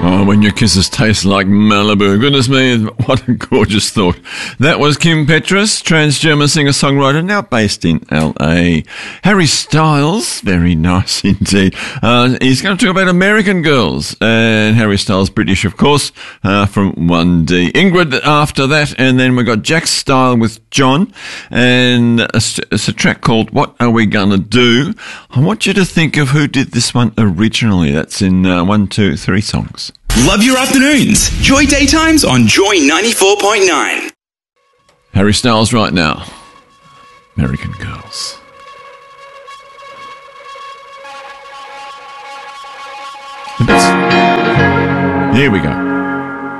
Oh, when your kisses taste like Malibu. Goodness me, what a gorgeous thought. That was Kim Petras, trans-German singer-songwriter, now based in LA. Harry Styles, very nice indeed. He's going to talk about American Girls. And Harry Styles, British, of course, from 1D. Ingrid after that, and then we've got Jack Style with John. And it's a track called What Are We Gonna Do? I want you to think of who did this one originally. That's in 1, 2, 3 songs. Love your afternoons. Joy Daytimes on Joy 94.9. Harry Styles right now. American Girls. Here we go.